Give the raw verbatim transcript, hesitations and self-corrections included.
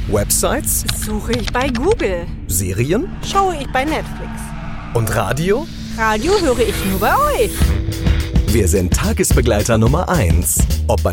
Websites? Suche ich bei Google. Serien? Schaue ich bei Netflix. Und Radio? Radio höre ich nur bei euch. Wir sind Tagesbegleiter Nummer eins. Ob bei